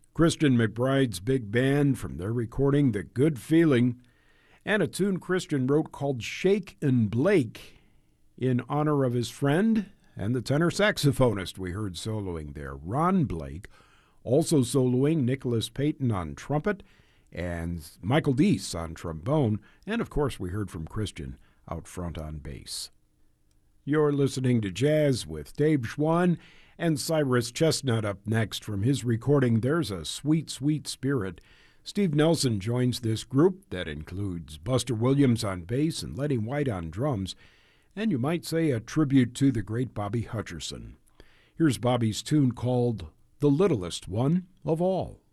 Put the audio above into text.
Christian McBride's big band from their recording The Good Feeling, and a tune Christian wrote called Shake and Blake in honor of his friend and the tenor saxophonist we heard soloing there, Ron Blake, also soloing Nicholas Payton on trumpet and Michael Deese on trombone, and of course we heard from Christian out front on bass. You're listening to Jazz with Dave Schwann, and Cyrus Chestnut up next from his recording There's a Sweet, Sweet Spirit. Steve Nelson joins this group that includes Buster Williams on bass and Lenny White on drums, and you might say a tribute to the great Bobby Hutcherson. Here's Bobby's tune called The Littlest One of All.